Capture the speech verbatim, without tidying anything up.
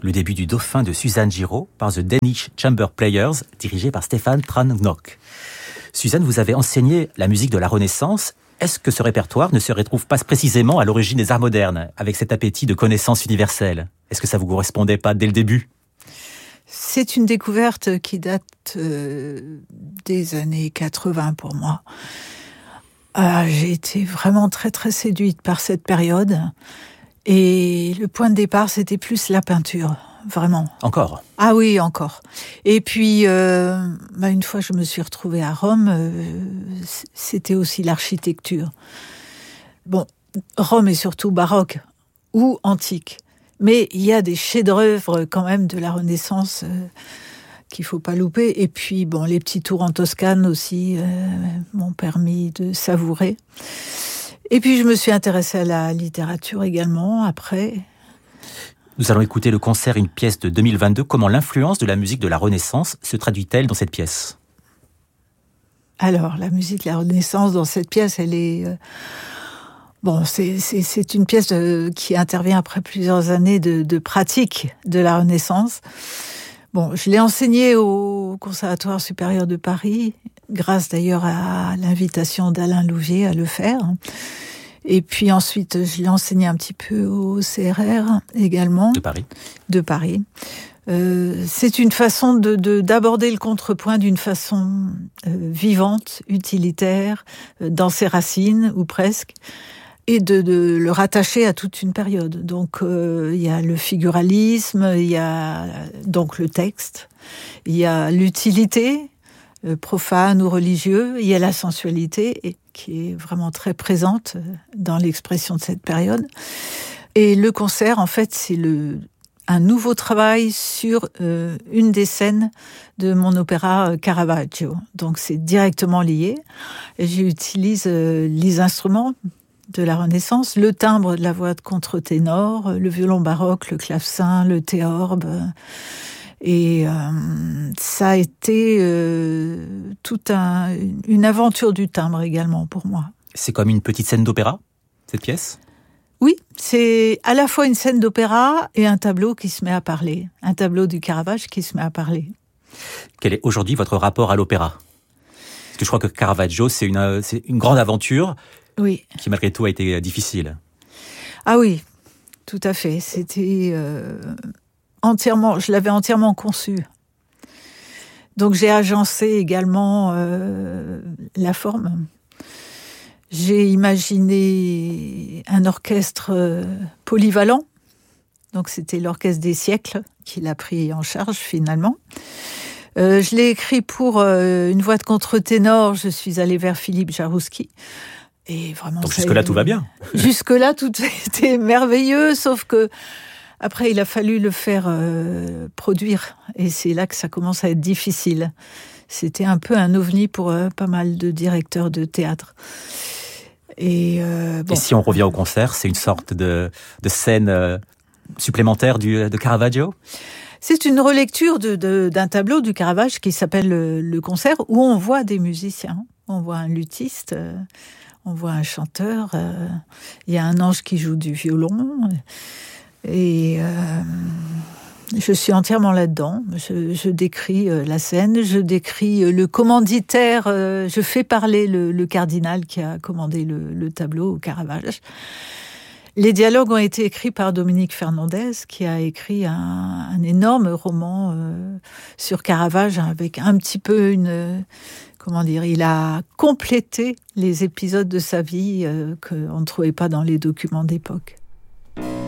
le début du Dauphin de Suzanne Giraud par The Danish Chamber Players, dirigé par Stefan Trangnok. Suzanne, vous avez enseigné la musique de la Renaissance. Est-ce que ce répertoire ne se retrouve pas précisément à l'origine des arts modernes, avec cet appétit de connaissances universelles ? Est-ce que ça vous correspondait pas dès le début ? C'est une découverte qui date euh, des années quatre-vingts pour moi. Euh, j'ai été vraiment très très séduite par cette période. Et le point de départ, c'était plus la peinture, vraiment. Encore ? Ah oui, encore. Et puis, euh, bah une fois je me suis retrouvée à Rome, euh, c'était aussi l'architecture. Bon, Rome est surtout baroque ou antique. Mais il y a des chefs-d'œuvre quand même de la Renaissance euh, qu'il faut pas louper. Et puis, bon, les petits tours en Toscane aussi euh, m'ont permis de savourer. Et puis, je me suis intéressée à la littérature également, après. Nous allons écouter le concert, une pièce de deux mille vingt-deux. Comment l'influence de la musique de la Renaissance se traduit-elle dans cette pièce ? Alors, la musique de la Renaissance dans cette pièce, elle est... Euh, bon, c'est, c'est, c'est une pièce de, qui intervient après plusieurs années de, de pratique de la Renaissance. Bon, je l'ai enseignée au Conservatoire supérieur de Paris, grâce d'ailleurs à l'invitation d'Alain Louvier à le faire. Et puis ensuite, je l'ai enseignée un petit peu au C R R également. De Paris. De Paris. Euh, c'est une façon de, de, d'aborder le contrepoint d'une façon euh, vivante, utilitaire, euh, dans ses racines, ou presque, et de, de le rattacher à toute une période. Donc, euh, il y a le figuralisme, il y a donc le texte, il y a l'utilité, euh, profane ou religieux, il y a la sensualité, et, qui est vraiment très présente dans l'expression de cette période. Et le concert, en fait, c'est le... un nouveau travail sur euh, une des scènes de mon opéra Caravaggio. Donc c'est directement lié. Et j'utilise euh, les instruments de la Renaissance, le timbre de la voix de contre-ténor, le violon baroque, le clavecin, le théorbe. Et euh, ça a été euh, toute un, une aventure du timbre également pour moi. C'est comme une petite scène d'opéra, cette pièce ? Oui, c'est à la fois une scène d'opéra et un tableau qui se met à parler. Un tableau du Caravage qui se met à parler. Quel est aujourd'hui votre rapport à l'opéra ? Parce que je crois que Caravaggio, c'est une, c'est une grande aventure oui. qui malgré tout a été difficile. Ah oui, tout à fait. C'était euh, entièrement, je l'avais entièrement conçu. Donc j'ai agencé également euh, la forme. J'ai imaginé un orchestre polyvalent. Donc, c'était l'orchestre des siècles qui l'a pris en charge, finalement. Euh, je l'ai écrit pour euh, une voix de contre-ténor. Je suis allée vers Philippe Jarouski. Et vraiment, donc, jusque-là, tout va bien. Jusque-là, tout était merveilleux, sauf que après, il a fallu le faire euh, produire. Et c'est là que ça commence à être difficile. C'était un peu un ovni pour euh, pas mal de directeurs de théâtre. Et, euh, bon. Et si on revient au concert, c'est une sorte de, de scène euh, supplémentaire du, de Caravaggio ? C'est une relecture de, de, d'un tableau du Caravage qui s'appelle le, le concert, où on voit des musiciens. On voit un luthiste, euh, on voit un chanteur, euh, il y a un ange qui joue du violon. Et... Euh, je suis entièrement là-dedans. Je, je décris euh, la scène, je décris euh, le commanditaire, euh, je fais parler le, le cardinal qui a commandé le, le tableau au Caravage. Les dialogues ont été écrits par Dominique Fernandez, qui a écrit un, un énorme roman euh, sur Caravage, avec un petit peu une... Euh, comment dire, il a complété les épisodes de sa vie euh, qu'on ne trouvait pas dans les documents d'époque.